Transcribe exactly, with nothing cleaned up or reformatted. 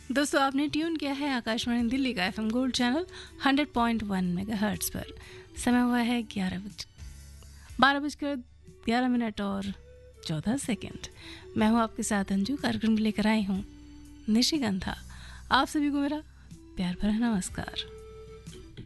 दोस्तों आपने ट्यून किया है आकाशवाणी दिल्ली का FM gold channel hundred point one megahertz पर। समय हुआ है ग्यारह बज बारह बजकर ग्यारह मिनट और चौदह सेकेंड। मैं हूँ आपके साथ अंजू। कार्यक्रम लेकर आई हूँ निशिगंधा। आप सभी को मेरा प्यार भरा नमस्कार।